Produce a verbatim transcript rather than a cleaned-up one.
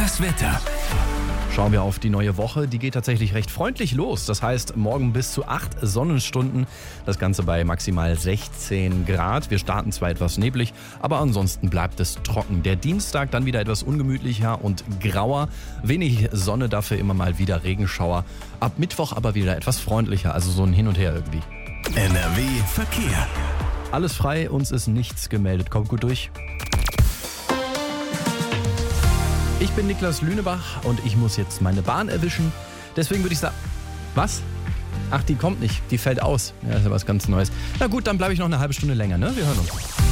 Das Wetter. Schauen wir auf die neue Woche. Die geht tatsächlich recht freundlich los. Das heißt, morgen bis zu acht Sonnenstunden. Das Ganze bei maximal sechzehn Grad. Wir starten zwar etwas neblig, aber ansonsten bleibt es trocken. Der Dienstag dann wieder etwas ungemütlicher und grauer. Wenig Sonne, dafür immer mal wieder Regenschauer. Ab Mittwoch aber wieder etwas freundlicher. Also so ein Hin und Her irgendwie. N R W Verkehr. Alles frei, uns ist nichts gemeldet. Kommt gut durch. Ich bin Niklas Lünebach und ich muss jetzt meine Bahn erwischen. Deswegen würde ich sagen... Was? Ach, die kommt nicht. Die fällt aus. Ja, das ist ja was ganz Neues. Na gut, dann bleibe ich noch eine halbe Stunde länger, ne? Wir hören uns.